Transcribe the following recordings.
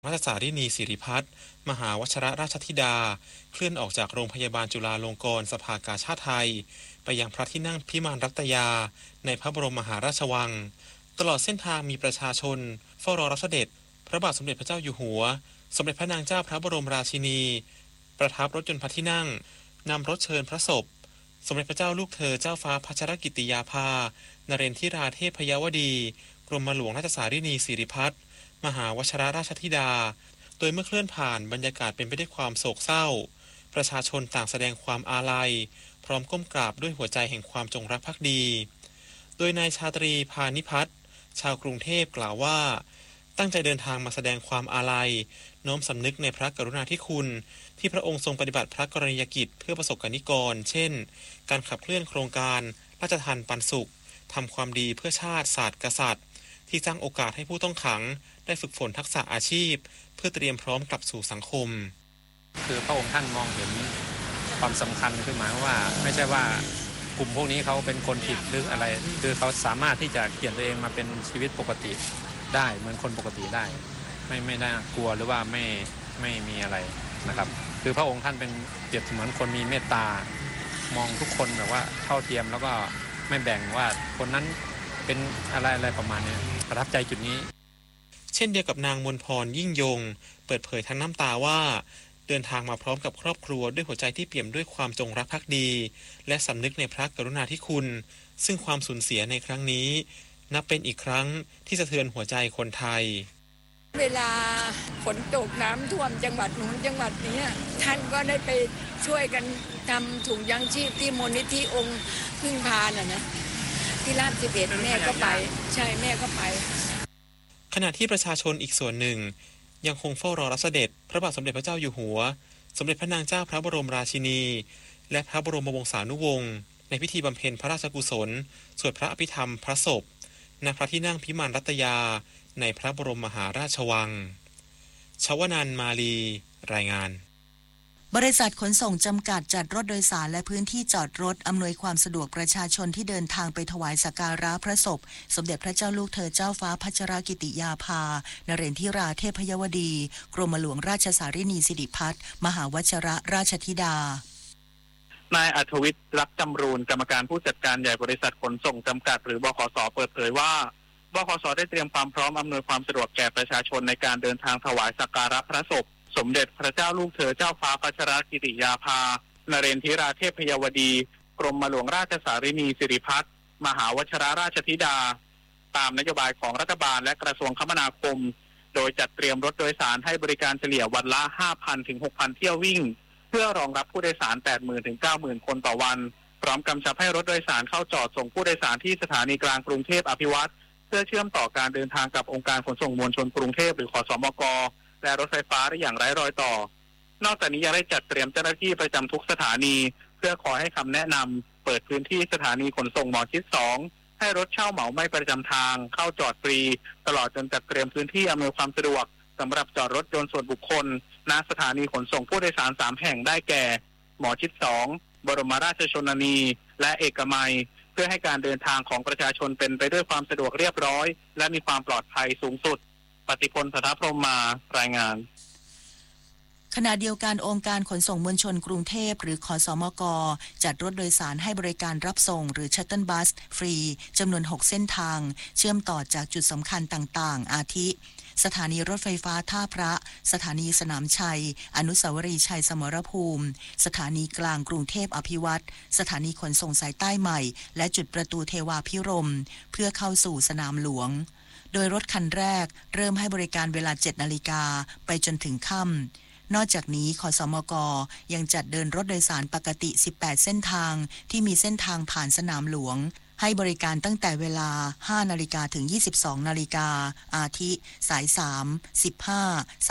ราชสารินีสิริพัฒน์มหาวชิรราชธิดาเคลื่อนออกจากโรงพยาบาลจุฬาลงกรณ์สภากาชาดไทยไปยังพระที่นั่งพิมานรัตยาในพระบรมมหาราชวังตลอดเส้นทางมีประชาชนเฝ้ารอรับเสด็จพระบาทสมเด็จพระเจ้าอยู่หัวสมเด็จพระนางเจ้าพระบรมราชินีประทับรถยนต์พระที่นั่งนำรถเชิญพระศพสมเด็จพระเจ้าลูกเธอเจ้าฟ้าพัชรกิติยาภานเรนทิราเทพยาวดีกรมหลวงราชสารินีสิริพัฒน์มหาวชิรราชธิดาโดยเมื่อเคลื่อนผ่านบรรยากาศเป็นไปด้วยความโศกเศร้าประชาชนต่างแสดงความอาลัยพร้อมก้มกราบด้วยหัวใจแห่งความจงรักภักดีโดยนายชาตรีพานิพัฒน์ชาวกรุงเทพกล่าวว่าตั้งใจเดินทางมาแสดงความอาลัยน้อมสำนึกในพระกรุณาธิคุณที่พระองค์ทรงปฏิบัติพระกรณียกิจเพื่อประสบกนิกรเช่นการขับเคลื่อนโครงการราชทานปันสุขทำความดีเพื่อชาติศาสตร์กษัตริย์ที่สร้างโอกาสให้ผู้ต้องขังได้ฝึกฝนทักษะอาชีพเพื่อเตรียมพร้อมกลับสู่สังคมคือพระองค์ท่านมองเห็นความสำคัญขึ้นมาว่าไม่ใช่ว่ากลุ่มพวกนี้เขาเป็นคนผิดหรืออะไรคือเขาสามารถที่จะเปลี่ยนตัวเองมาเป็นชีวิตปกติได้เหมือนคนปกติได้ไม่น่ากลัวหรือว่าไม่มีอะไรนะครับคือพระองค์ท่านเป็นเปรียบเสมือนคนมีเมตตามองทุกคนแบบว่าเท่าเทียมแล้วก็ไม่แบ่งว่าคนนั้นเป็นอะไรประมาณนี้ประทับใจจุดนี้เช่นเดียวกับนางมนพรยิ่งยงเปิดเผยทั้งน้ำตาว่าเดินทางมาพร้อมกับครอบครัวด้วยหัวใจที่เปี่ยมด้วยความจงรักภักดีและสำนึกในพระกรุณาธิคุณซึ่งความสูญเสียในครั้งนี้นับเป็นอีกครั้งที่สะเทือนหัวใจคนไทยเวลาฝนตกน้ำท่วมจังหวัดนู้นจังหวัดนี้ท่านก็ได้ไปช่วยกันทำถุงยังชีพที่มูลนิธิองค์พึ่งพานะที่ราชสิบเอ็ดแม่ก็ไปใช่แม่ก็ไปขณะที่ประชาชนอีกส่วนหนึ่งยังคงเฝ้ารอรับเสด็จพระบาทสมเด็จพระเจ้าอยู่หัวสมเด็จพระนางเจ้าพระบรมราชินีและพระบรมวงศานุวงศ์ในพิธีบำเพ็ญพระราชกุศลสวดพระอภิธรรมพระศพณพระที่นั่งพิมานรัตยาในพระบรมมหาราชวังชวนันท์มาลีรายงานบริษัทขนส่งจำกัดจัดรถโดยสารและพื้นที่จอดรถอำนวยความสะดวกประชาชนที่เดินทางไปถวายสักการะพระศพสมเด็จพระเจ้าลูกเธอเจ้าฟ้าพัชรกิติยาภานเรนทิราเทพยวดีกรมหลวงราชสารินีสิริพัฒน์มหาวชิรราชธิดานายอัธวิทย์รักจำรูนกรรมการผู้จัดการใหญ่บริษัทขนส่งจำกัดหรือบขส.เปิดเผยว่าบขส.ได้เตรียมความพร้อมอำนวยความสะดวกแก่ประชาชนในการเดินทางถวายสักการะพระศพสมเด็จพระเจ้าลูกเธอเจ้าฟ้าพัชรกิติยาภานเรนทิราเทพยาวดีกรมหลวงราชสารินีสิริพัฒน์มหาวชิรราชธิดาตามนโยบายของรัฐบาลและกระทรวงคมนาคมโดยจัดเตรียมรถโดยสารให้บริการเฉลี่ยวันละ 5,000 ถึง 6,000 เที่ยววิ่งเพื่อรองรับผู้โดยสาร 80,000 ถึง 90,000 คนต่อวันพร้อมกำชับให้รถโดยสารเข้าจอดส่งผู้โดยสารที่สถานีกลางกรุงเทพอภิวัตรเพื่อเชื่อมต่อการเดินทางกับองค์การขนส่งมวลชนกรุงเทพหรือขสมกและรถไฟฟ้าได้อย่างไร้รอยต่อนอกจากนี้ยังได้จัดเตรียมเจ้าหน้าที่ประจำทุกสถานีเพื่อขอให้คำแนะนำเปิดพื้นที่สถานีขนส่งหมอชิด 2ให้รถเช่าเหมาไม่ประจำทางเข้าจอดฟรีตลอดจนจัดเตรียมพื้นที่อำนวยความสะดวกสำหรับจอดรถยนต์ส่วนบุคคลณสถานีขนส่งผู้โดยสาร3แห่งได้แก่หมอชิด 2บรมราชชนนีและเอกมัยเพื่อให้การเดินทางของประชาชนเป็นไปด้วยความสะดวกเรียบร้อยและมีความปลอดภัยสูงสุดปฏิพล สัทธพรหมารายงานขณะเดียวกันองค์การขนส่งมวลชนกรุงเทพหรือขสมกจัดรถโดยสารให้บริการรับส่งหรือชัตเทิลบัสฟรีจำนวน6เส้นทางเชื่อมต่อจากจุดสำคัญต่างๆอาทิสถานีรถไฟฟ้าท่าพระสถานีสนามชัยอนุสาวรีย์ชัยสมรภูมิสถานีกลางกรุงเทพอภิวัตรสถานีขนส่งสายใต้ใหม่และจุดประตูเทวาภิรมย์เพื่อเข้าสู่สนามหลวงโดยรถคันแรกเริ่มให้บริการเวลา 7 นาฬิกาไปจนถึงค่ำนอกจากนี้ขสมกยังจัดเดินรถโดยสารปกติ18เส้นทางที่มีเส้นทางผ่านสนามหลวงให้บริการตั้งแต่เวลา 5 นาฬิกาถึง 22 นาฬิกาอาทิสาย3 15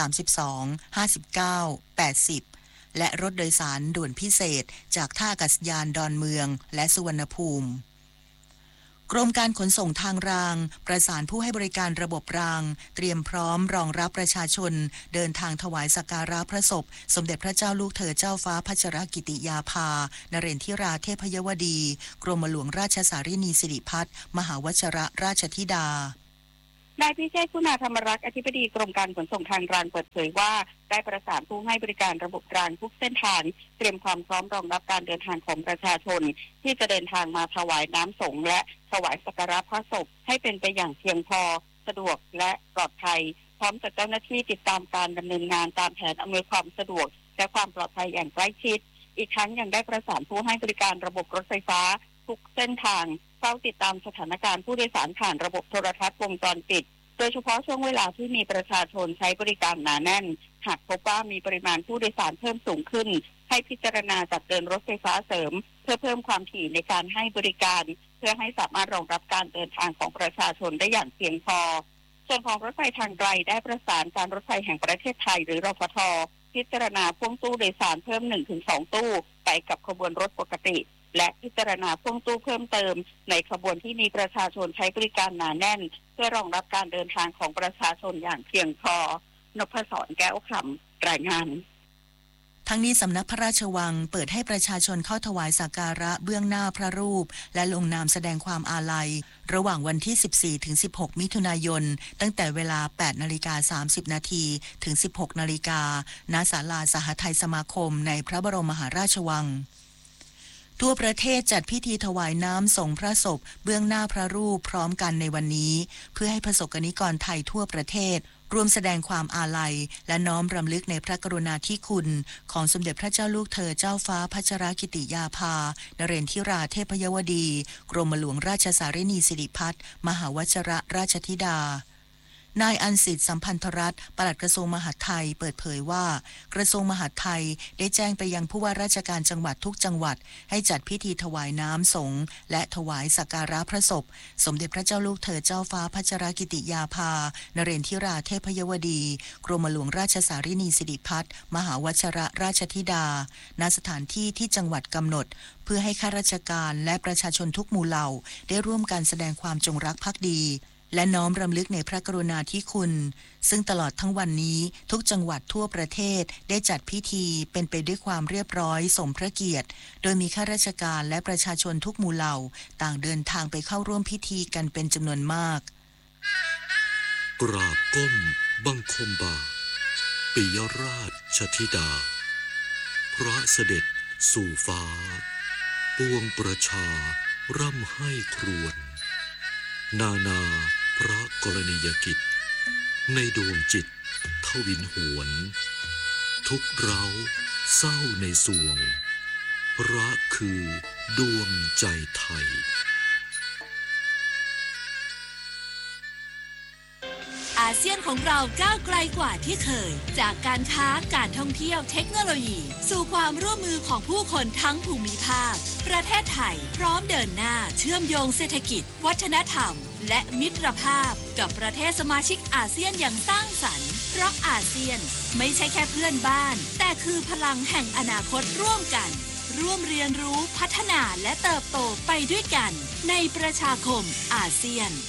32 59 80และรถโดยสารด่วนพิเศษจากท่าอากาศยานดอนเมืองและสุวรรณภูมิกรมการขนส่งทางรางประสานผู้ให้บริการระบบรางเตรียมพร้อมรองรับประชาชนเดินทางถวายสักการะพระศพสมเด็จพระเจ้าลูกเธอเจ้าฟ้าพัชรกิติยาภานเรนทิราเทพยวดีกรมหลวงราชสารินีสิริพัฒน์มหาวชิรราชธิดานายพิเชษฐ์คุณาธรรมรักษ์อธิบดีกรมการขนส่งทางรางเปิดเผยว่าได้ประสานผู้ให้บริการระบบรางทุกเส้นทางเตรียมความพร้อมรองรับการเดินทางของประชาชนที่จะเดินทางมาถวายน้ำสงฆ์และถวายสักการะพระศพให้เป็นไปอย่างเพียงพอสะดวกและปลอดภัยพร้อมกับเจ้าหน้าที่ติดตามการดำเนินงานตามแผนอำนวยความสะดวกและความปลอดภัยอย่างใกล้ชิดอีกทั้งยังได้ประสานผู้ให้บริการระบบรถไฟฟ้าทุกเส้นทางเฝ้าติดตามสถานการณ์ผู้โดยสารผ่านระบบโทรทัศน์วงจรปิดโดยเฉพาะช่วงเวลาที่มีประชาชนใช้บริการหนาแน่นหากพบว่ามีปริมาณผู้โดยสารเพิ่มสูงขึ้นให้พิจารณาจัดเดินรถไฟฟ้าเสริมเพื่อเพิ่มความถี่ในการให้บริการเพื่อให้สามารถรองรับการเดินทางของประชาชนได้อย่างเพียงพอส่วนของรถไฟทางไกลได้ประสานการรถไฟแห่งประเทศไทยหรือรฟท.พิจารณาพ่วงตู้โดยสารเพิ่ม 1-2 ตู้ไปกับขบวนรถปกติและพิจารณาพ่วงตู้เพิ่มเติมในขบวนที่มีประชาชนใช้บริการหนาแน่นเพื่อรองรับการเดินทางของประชาชนอย่างเพียงพอนพศรแก้วคำรายงานทั้งนี้สำนักพระราชวังเปิดให้ประชาชนเข้าถวายสักการะเบื้องหน้าพระรูปและลงนามแสดงความอาลัยระหว่างวันที่ 14-16 มิถุนายนตั้งแต่เวลา 8:30 นาทีถึง 16 นาฬิกาณศาลาสหทัยสมาคมในพระบรมมหาราชวังทั่วประเทศจัดพิธีถวายน้ำส่งพระศพเบื้องหน้าพระรูปพร้อมกันในวันนี้เพื่อให้ประสบกนิกรไทยทั่วประเทศร่วมแสดงความอาลัยและน้อมรำลึกในพระกรุณาธิคุณของสมเด็จพระเจ้าลูกเธอเจ้าฟ้าพัชรกิติยาภานเรนทิราเทพยวดีกรมหลวงราชสารินีสิริพัฒน์มหาวชรราชธิดานายอันสิทธิ์สัมพันธรัตน์ปลัดกระทรวงมหาดไทยเปิดเผยว่ากระทรวงมหาดไทยได้แจ้งไปยังผู้ว่าราชการจังหวัดทุกจังหวัดให้จัดพิธีถวายน้ำสงฆ์และถวายสักการะพระศพสมเด็จพระเจ้าลูกเธอเจ้าฟ้าพัชรกิติยาภานเรนทิราเทพยวดีกรมหลวงราชสารินีสิริพัฒน์มหาวชรราชธิดาณสถานที่ที่จังหวัดกำหนดเพื่อให้ข้าราชการและประชาชนทุกหมู่เหล่าได้ร่วมกันแสดงความจงรักภักดีและน้อมรำลึกในพระกรุณาธิคุณซึ่งตลอดทั้งวันนี้ทุกจังหวัดทั่วประเทศได้จัดพิธีเป็นไปด้วยความเรียบร้อยสมพระเกียรติโดยมีข้าราชการและประชาชนทุกหมู่เหล่าต่างเดินทางไปเข้าร่วมพิธีกันเป็นจำนวนมากกราบก้มบังคมบาทปิยราชธิดาพระเสด็จสู่ฟ้าปวงประชาร่ำให้ครวญนานาพระกรณียกิจในดวงจิตทวินหวนทุกเร้าเศร้าในสวงรักคือดวงใจไทยอาเซียนของเราก้าวไกลกว่าที่เคยจากการค้าการท่องเที่ยวเทคโนโลยีสู่ความร่วมมือของผู้คนทั้งภูมิภาคประเทศไทยพร้อมเดินหน้าเชื่อมโยงเศรษฐกิจวัฒนธรรมและมิตรภาพกับประเทศสมาชิกอาเซียนอย่างสร้างสรรค์เพราะอาเซียนไม่ใช่แค่เพื่อนบ้านแต่คือพลังแห่งอนาคตร่วมกันร่วมเรียนรู้พัฒนาและเติบโตไปด้วยกันในประชาคมอาเซียน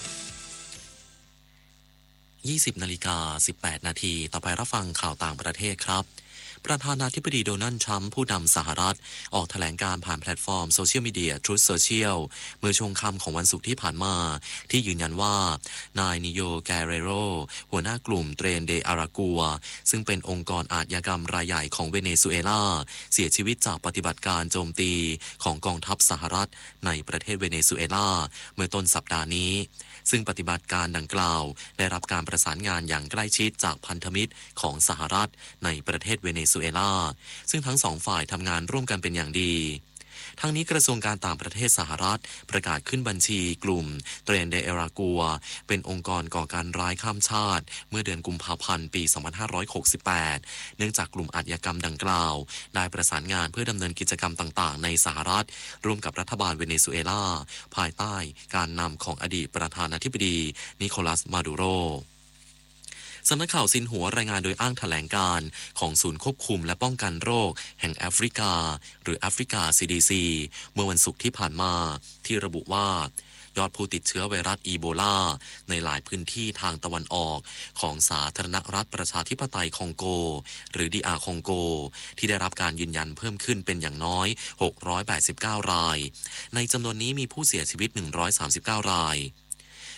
20:18 นาทีต่อไปรับฟังข่าวต่างประเทศครับประธานาธิบดีโดนัลด์ทรัมป์ผู้นำสหรัฐออกแถลงการผ่านแพลตฟอร์มโซเชียลมีเดีย Truth Social เมื่อช่วงค่ำของวันศุกร์ที่ผ่านมาที่ยืนยันว่านายนิโยแกเรโรหัวหน้ากลุ่มเตรนเดอารากัวซึ่งเป็นองค์กรอาชญากรรมรายใหญ่ของเวเนซุเอลาเสียชีวิตจากปฏิบัติการโจมตีของกองทัพสหรัฐในประเทศเวเนซุเอลาเมื่อต้นสัปดาห์นี้ซึ่งปฏิบัติการดังกล่าวได้รับการประสานงานอย่างใกล้ชิดจากพันธมิตรของสหรัฐในประเทศเวเนซุเอลาซึ่งทั้งสองฝ่ายทำงานร่วมกันเป็นอย่างดีทั้งนี้กระทรวงการต่างประเทศสหรัฐประกาศขึ้นบัญชีกลุ่มเตรนเดอารากัวเป็นองค์กรก่อการร้ายข้ามชาติเมื่อเดือนกุมภาพันธ์ปี 2568 เนื่องจากกลุ่มอาชญากรรมดังกล่าวได้ประสานงานเพื่อดำเนินกิจกรรมต่างๆในสหรัฐร่วมกับรัฐบาลเวเนซุเอลาภายใต้การนำของอดีตประธานาธิบดีนิโคลัสมาดูโรสำนักข่าวซินหัวรายงานโดยอ้างแถลงการของศูนย์ควบคุมและป้องกันโรคแห่งแอฟริกาหรือแอฟริกา CDC เมื่อวันศุกร์ที่ผ่านมาที่ระบุว่ายอดผู้ติดเชื้อไวรัสอีโบลาในหลายพื้นที่ทางตะวันออกของสาธารณรัฐประชาธิปไตยคองโกหรือDRคองโกที่ได้รับการยืนยันเพิ่มขึ้นเป็นอย่างน้อย689รายในจำนวนนี้มีผู้เสียชีวิต139ราย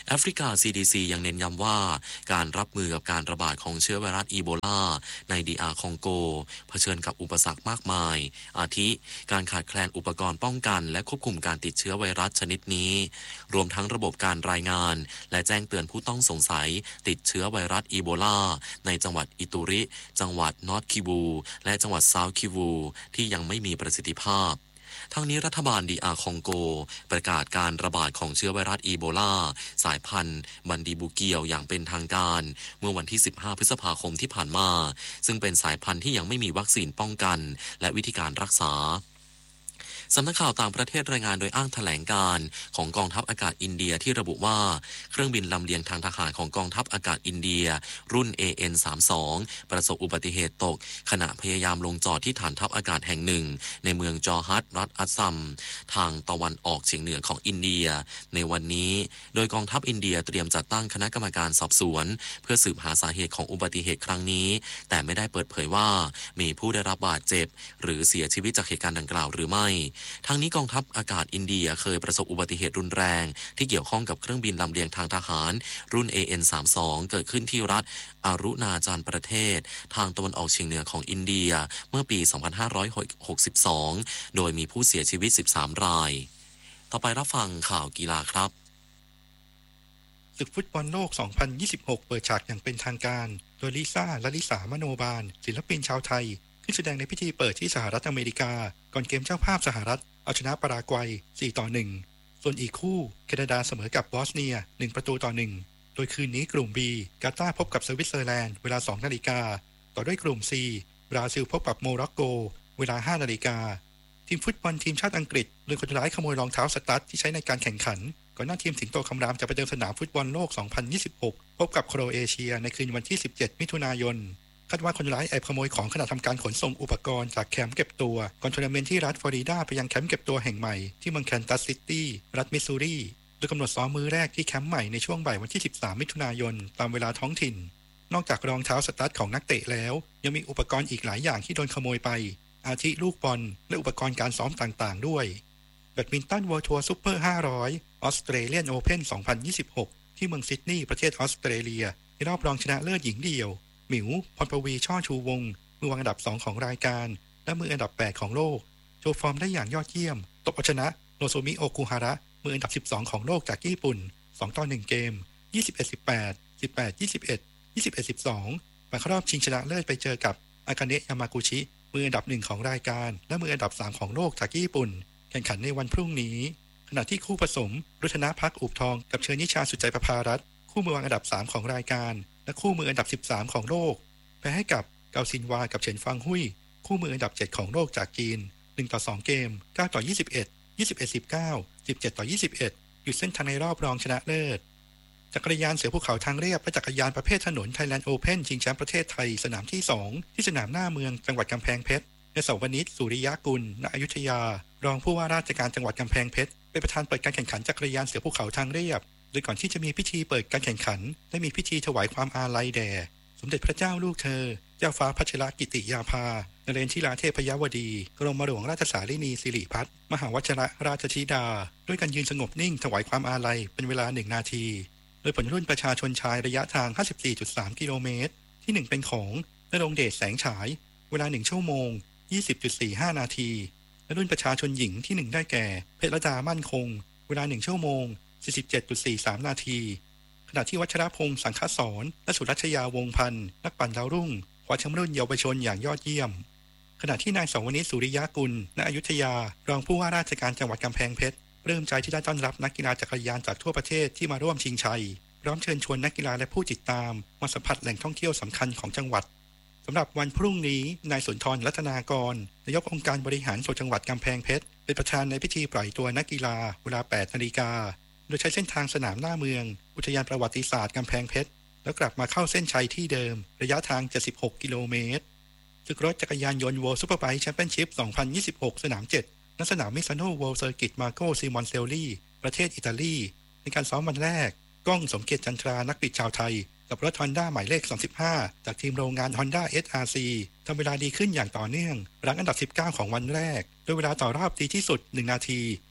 แอฟริกา CDC ยังเน้นย้ำว่าการรับมือกับการระบาดของเชื้อไวรัสอีโบลาในDR คองโกเผชิญกับอุปสรรคมากมายอาทิการขาดแคลนอุปกรณ์ป้องกันและควบคุมการติดเชื้อไวรัสชนิดนี้รวมทั้งระบบการรายงานและแจ้งเตือนผู้ต้องสงสัยติดเชื้อไวรัสอีโบลาในจังหวัดอิตุริจังหวัดนอร์ทคิวูและจังหวัดเซาท์คิวูที่ยังไม่มีประสิทธิภาพทั้งนี้รัฐบาลDR คองโกประกาศการระบาดของเชื้อไวรัสอีโบลาสายพันธุ์บันดีบูเกียวอย่างเป็นทางการเมื่อวันที่15พฤษภาคมที่ผ่านมาซึ่งเป็นสายพันธุ์ที่ยังไม่มีวัคซีนป้องกันและวิธีการรักษาสำนักข่าวต่างประเทศรายงานโดยอ้างแถลงการของกองทัพอากาศอินเดียที่ระบุว่าเครื่องบินลำเลียงทางทหารของกองทัพอากาศอินเดียรุ่น AN-32 ประสบอุบัติเหตุตกขณะพยายามลงจอดที่ฐานทัพอากาศแห่งหนึ่งในเมืองจอฮัตรัฐอัสซัมทางตะวันออกเฉียงเหนือของอินเดียในวันนี้โดยกองทัพอินเดียเตรียมจัดตั้งคณะกรรมการสอบสวนเพื่อสืบหาสาเหตุของอุบัติเหตุครั้งนี้แต่ไม่ได้เปิดเผยว่ามีผู้ได้รับบาดเจ็บหรือเสียชีวิตจากเหตุการณ์ดังกล่าวหรือไม่ทั้งนี้กองทัพอากาศอินเดียเคยประสบอุบัติเหตุรุนแรงที่เกี่ยวข้องกับเครื่องบินลำเลียงทางทหารรุ่น AN-32 เกิดขึ้นที่รัฐอารุณาจารประเทศทางตะวันออกเฉียงเหนือของอินเดียเมื่อปี 2562 โดยมีผู้เสียชีวิต 13 รายต่อไปรับฟังข่าวกีฬาครับศึกฟุตบอลโลก 2026 เปิดฉากอย่างเป็นทางการโดยลิซ่าและลิสามโนบาลศิลปินชาวไทยขึ้นแสดงในพิธีเปิดที่สหรัฐอเมริกาก่อนเกมเจ้าภาพสหรัฐเอาชนะปารากวัย 4-1 ส่วนอีกคู่แคนาดาเสมอกับบอสเนีย 1-1 โดยคืนนี้กลุ่ม B กาตาร์พบกับสวิตเซอร์แลนด์เวลา 2 นาฬิกาต่อด้วยกลุ่ม C บราซิลพบกับโมร็อกโกเวลา 5 นาฬิกาทีมฟุตบอลทีมชาติอังกฤษโดยคนร้ายขโมยรองเท้าสตั๊ดที่ใช้ในการแข่งขันก่อนหน้าทีมสิงโตคำรามจะไปเดินสนามฟุตบอลโลก 2026 พบกับโครเอเชียในคืนวันที่ 17 มิถุนายนคาดว่าคนร้ายแอบขโมยของขณะทำการขนส่งอุปกรณ์จากแคมป์เก็บตัวก่อนทัวร์นาเมนต์ที่รัฐฟลอริดาไปยังแคมป์เก็บตัวแห่งใหม่ที่เมืองแคนซัสซิตี้รัฐมิสซูรีโดยกำหนดซ้อมมื้อแรกที่แคมป์ใหม่ในช่วงบ่ายวันที่ 13 มิถุนายนตามเวลาท้องถิ่นนอกจากรองเท้าสตั๊ดของนักเตะแล้วยังมีอุปกรณ์อีกหลายอย่างที่โดนขโมยไปอาทิลูกบอลและอุปกรณ์การซ้อมต่างๆด้วยแบดมินตันเวิลด์ทัวร์ซุปเปอร์ 500 ออสเตรเลียนโอเพ่น 2026 ที่เมืองซิดนีย์ประเทศออสเตรเลียในรอบรองชนะเลิศหญิงเดี่ยวหมิวพรปวีช่อชูวงศ์มือวางอันดับ2ของรายการและมืออันดับ8ของโลกโชว์ฟอร์มได้อย่างยอดเยี่ยมตบเอาชนะโนโซมิโอคุฮาระมืออันดับ12ของโลกจากญี่ปุ่น2-1 เกม 21-18 18-21 21-12 มาเข้ารอบชิงชนะเลิศไปเจอกับอากาเนะยามากุชิมืออันดับ1ของรายการและมืออันดับ3ของโลกจากญี่ปุ่นแข่งขันในวันพรุ่งนี้ขณะที่คู่ผสมรุธนาภักอุบทองกับเชิญนิชาสุใจประภารัตน์คู่มือวางอันดับ3ของรายการและคู่มืออันดับ13ของโลกแพ้ให้กับเกาซินวากับเฉินฟางหุยคู่มืออันดับ7ของโลกจากจีน1-2 เกม 9-21 21-19 17-21 หยุดเส้นทางในรอบรองชนะเลิศจักรยานเสือภูเขาทางเรียบและจักรยานประเภทถนน Thailand Open ชิงแชมป์ประเทศไทยสนามที่2ที่สนามหน้าเมืองจังหวัดกำแพงเพชรนายเสาวนิช สุริยกุล ณ อยุธยารองผู้ว่าราชการจังหวัดกำแพงเพชรเป็นประธานเปิดการแข่งขันจักรยานเสือภูเขาทางเรียบโดยก่อนที่จะมีพิธีเปิดการแข่งขันได้มีพิธีถวายความอาลัยแด่สมเด็จพระเจ้าลูกเธอเจ้าฟ้าพัชรกิติยาภานเรนทิราเทพยวดีกรมหลวงราชสารินีสิริพัฒน์มหาวชิรราชธิดาด้วยการยืนสงบนิ่งถวายความอาลัยเป็นเวลา1 นาทีโดยผลรุ่นประชาชนชายระยะทาง 54.3 กิโลเมตรที่1เป็นของณรงค์เดชแสงฉายเวลา1 ชั่วโมง 20.45 นาทีและรุ่นประชาชนหญิงที่1ได้แก่เพชรดามั่นคงเวลา1 ชั่วโมง 47.43 นาทีขณะที่วัชรพงษ์สังฆสรและสุรัชยาวงศ์พันธ์นักปั่นดาวรุ่งคว้าแชมป์รุ่นเยาวชนอย่างยอดเยี่ยมขณะที่นายเสาวนิช สุริยกุล ณ อยุธยารองผู้ว่าราชการจังหวัดกำแพงเพชรปลื้มใจที่ได้ต้อนรับนักกีฬาจักรยานจากทั่วประเทศที่มาร่วมชิงชัยพร้อมเชิญชวนนักกีฬาและผู้ติดตามมาสัมผัสแหล่งท่องเที่ยวสำคัญของจังหวัดสำหรับวันพรุ่งนี้นายสุนทร รัตนากรนายกองค์การบริหารส่วนจังหวัดกำแพงเพชรเป็นประธานในพิธีปล่อยตัวนักกีฬาเวลา 8 นาฬิกาโดยใช้เส้นทางสนามหน้าเมืองอุทยานประวัติศาสตร์กำแพงเพชรแล้วกลับมาเข้าเส้นชัยที่เดิมระยะทาง 76 กิโลเมตรศึกรถจักรยานยนต์ World Superbike Championship 2026 สนาม 7 ณ สนามมิซานโน World Circuit Marco Simoncelli ประเทศอิตาลีในการซ้อมวันแรกก้องสมเกียรติจันทรานักบิดชาวไทยกับรถ Honda หมายเลข 35 จากทีมโรงงาน Honda SRC ทำเวลาดีขึ้นอย่างต่อเนื่องรั้งอันดับ 19 ของวันแรกโดยเวลาต่อรอบดีที่สุด 1 นาที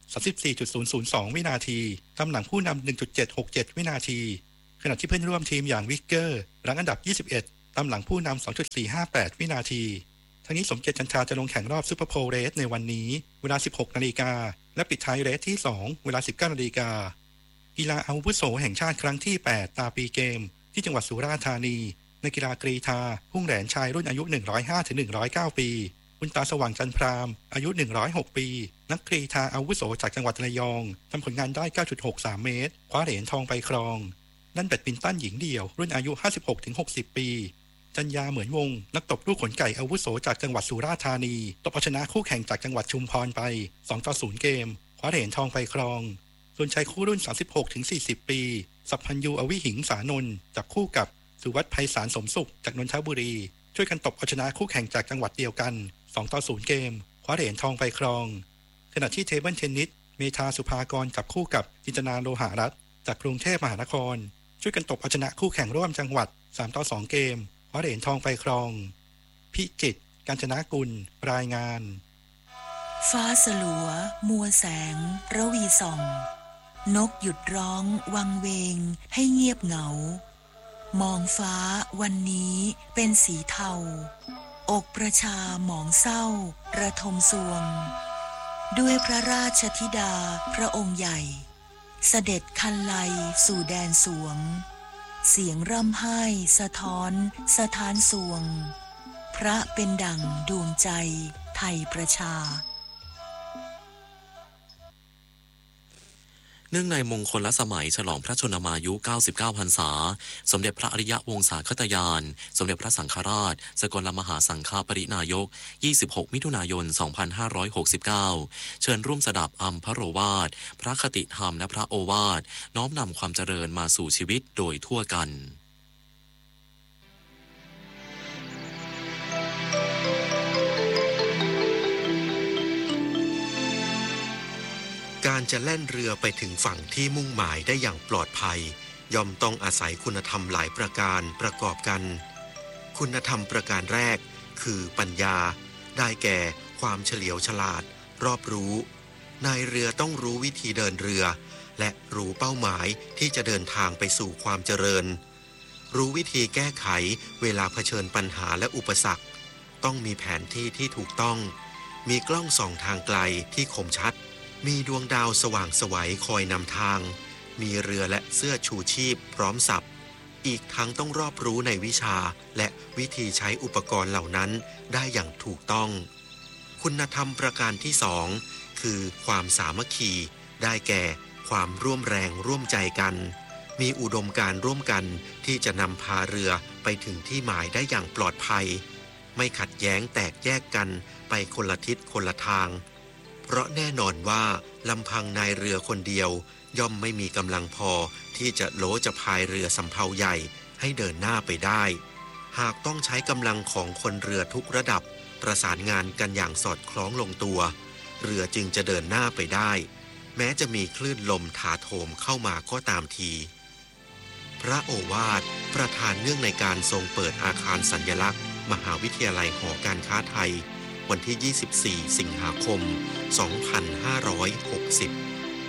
34.002 วินาทีตามหลังผู้นำ 1.767 วินาทีขณะที่เพื่อนร่วมทีมอย่างวิกเกอร์รั้งอันดับ 21 ตามหลังผู้นำ 2.458 วินาทีทั้งนี้สมเกียรติจันทราจะลงแข่งรอบซูเปอร์โพลเรสในวันนี้เวลา 16 นาฬิกาและปิดท้ายเรสที่ 2 เวลา 19 นาฬิกากีฬาอาวุโสแห่งชาติครั้งที่ 8 ตาปีเกมที่จังหวัดสุราษฎร์ธานีในกีฬากรีฑาพุ่งแหลนชายรุ่นอายุ 105-109 ปีคุณตาสว่างจันทรามอายุ 106 ปีนักกรีฑาอาวุโสจากจังหวัดระยองทำผลงานได้ 9.63 เมตรคว้าเหรียญทองไปครองด้านแบดมินตันหญิงเดี่ยวรุ่นอายุ 56-60 ปีจัญญาเหมือนวงนักตบลูกขนไก่อาวุโสจากจังหวัดสุราษฎร์ธานีตบเอาชนะคู่แข่งจากจังหวัดชุมพรไป 2-0 เกมคว้าเหรียญทองไปครองส่วนชายคู่รุ่น 36-40 ปีสัพพัญญูอวิหิงสานนท์จับคู่กับสุวัฒน์ไพศาลสมสุขจากนนทบุรีช่วยกันตบเอาชนะคู่แข่งจากจังหวัดเดียวกัน 2-0 เกมคว้าเหรียญทองไปครองขณะที่เทเบิลเทนนิสเมธาสุภากรจับคู่กับจินตนาโลหะรัตน์จากกรุงเทพมหานครช่วยกันตบเอาชนะคู่แข่งร่วมจังหวัด 3-2 เกมคว้าเหรียญทองไปครองพิจิตรกาญจนกุลรายงานฟ้าสลัวมัวแสงระวีส่องนกหยุดร้องวังเวงให้เงียบเหงามองฟ้าวันนี้เป็นสีเทาอกประชาหมองเศร้าระทมสวงด้วยพระราชธิดาพระองค์ใหญ่เสด็จคันไลสู่แดนสวงเสียงร่ำไห้สะท้อนสถานสวงพระเป็นดั่งดวงใจไทยประชาเนื่องในมงคลสมัยฉลองพระชนมายุ 99 พรรษาสมเด็จพระอริยวงศาคตยานสมเด็จพระสังฆราชสกลมหาสังฆปรินายก 26 มิถุนายน 2569 เชิญร่วมสดับอัมพโรวาทพระคติธรรมและพระโอวาทน้อมนำความเจริญมาสู่ชีวิตโดยทั่วกันการจะแล่นเรือไปถึงฝั่งที่มุ่งหมายได้อย่างปลอดภัยย่อมต้องอาศัยคุณธรรมหลายประการประกอบกันคุณธรรมประการแรกคือปัญญาได้แก่ความเฉลียวฉลาดรอบรู้นายเรือต้องรู้วิธีเดินเรือและรู้เป้าหมายที่จะเดินทางไปสู่ความเจริญรู้วิธีแก้ไขเวลาเผชิญปัญหาและอุปสรรคต้องมีแผนที่ที่ถูกต้องมีกล้องส่องทางไกลที่คมชัดมีดวงดาวสว่างไสวคอยนำทางมีเรือและเสื้อชูชีพพร้อมสับอีกทั้งต้องรอบรู้ในวิชาและวิธีใช้อุปกรณ์เหล่านั้นได้อย่างถูกต้องคุณธรรมประการที่สองคือความสามัคคีได้แก่ความร่วมแรงร่วมใจกันมีอุดมการณ์ร่วมกันที่จะนำพาเรือไปถึงที่หมายได้อย่างปลอดภัยไม่ขัดแย้งแตกแยกกันไปคนละทิศคนละทางเพราะแน่นอนว่าลำพังนายเรือคนเดียวย่อมไม่มีกำลังพอที่จะโลจะพายเรือสำเภาใหญ่ให้เดินหน้าไปได้หากต้องใช้กำลังของคนเรือทุกระดับประสานงานกันอย่างสอดคล้องลงตัวเรือจึงจะเดินหน้าไปได้แม้จะมีคลื่นลมถาโถมเข้ามาก็ตามทีพระโอวาทประธานเนื่องในการทรงเปิดอาคารสัญลักษณ์มหาวิทยาลัยหอการค้าไทยวันที่ 24 สิงหาคม 2560